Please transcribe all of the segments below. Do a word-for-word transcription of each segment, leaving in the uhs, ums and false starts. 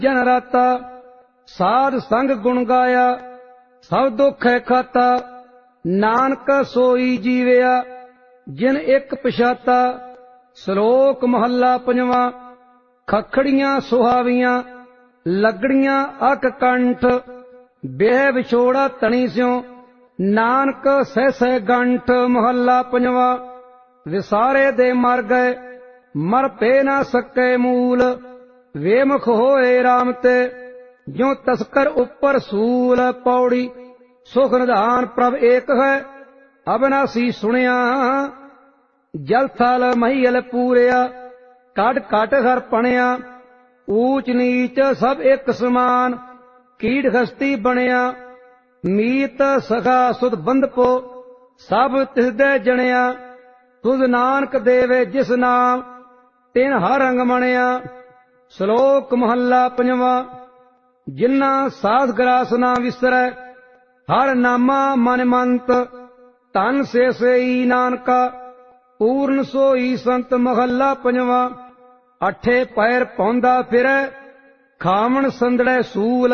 जन राता साध संग गुण गाया, सब दुख है खाता। नानक सोई जीविया जिन एक पछाता। श्लोक महला पंजवा। खखड़ियां सुहावियां लगड़ियां अक कंठ, बेह विछोड़ा तनी स्यों नानक सह सह गंठ। महला पंजवा। विसारे दे मर गए मर पे ना सके मूल, वेमुख होए राम ते ज्यों तस्कर उपर सूल। पौड़ी सुख निधान प्रभ एक है, अविनाशी सुनिया जल थल महियल पूरिया। काट काट हर पणिया ऊच नीच सब एक समान, कीड़ हस्ती बनिया मीत सखा सुध बंधपो सब तिसदे जनिया। तुझ नानक देवे जिस नाम तिन हर रंग मणिया। श्लोक महला पंजवा। जिन्ना साध ग्रास ना विसरै, हर नामा मन मंत। धन से सेई नानका पूर्ण सोई संत। महला पंजवा। अठे पैर पौंदा फिरै खावण संदड़े सूल,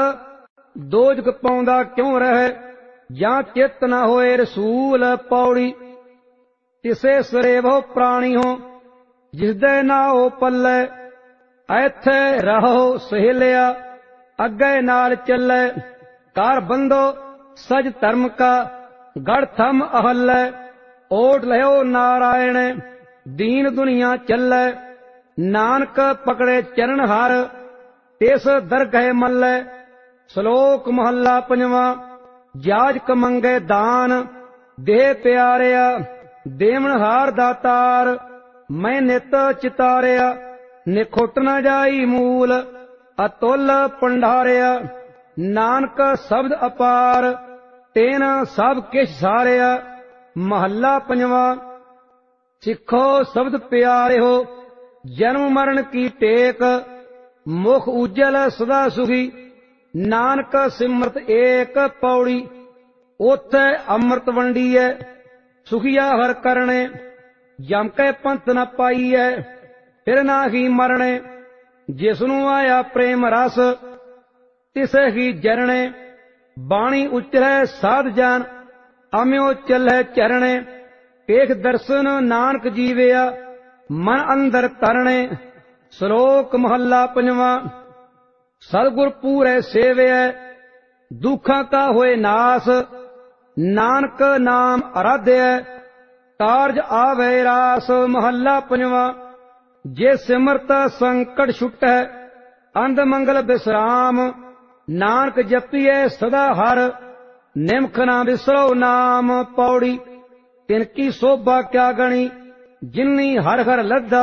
दोजक पाउंदा क्यों रहे जां चित न होए रसूल। पौड़ी तिसे सरेवो प्राणी हो जिसदे ना हो पल्ले, ऐथे रहो सहेलिया अगे नाल चले। कार बंदो सज धर्म का गढ़ थम अहल्लै, ओट लहो नारायण दीन दुनिया चलै। नानक पकड़े चरण हर तिस दरगह मल्लै। श्लोक महला पंजवा। जाज कमंगे दान देह प्यारिया, देवण हार दातार मैं नित चितारिया। निखुट न जाई मूल अतुल पंडारिया, नानक शब्द अपार तेन सब किछ सारिया। महला पंजवा। सिखो शब्द प्यारे हो जन्म मरण की टेक, मुख उज्जल सदा सुखी नानक सिमरत एक। पौड़ी ओथे अमृत वंडीए सुखिया हर करने, जम के पंथ न पाईए फिर ना ही मरने। जिसनू आया प्रेम रस तिसे ही जरणे, बाणी उचरै साध जान अम्यो चलै चरणे। पेख दर्शन नानक जीविया मन अंदर तरणे। श्लोक महला पंजवा। सतगुर पूरे सेविया दुखा का होए नाश, नानक नाम आराध्य कारज आवे रास। महला पंजवा। जे सिमरत संकट छुटै अंध मंगल विश्राम, नानक जपिए सदा हर निमख ना विसरो नाम। पौड़ी तिनकी शोभा क्या गणी जिन्नी हर हर लद्दा,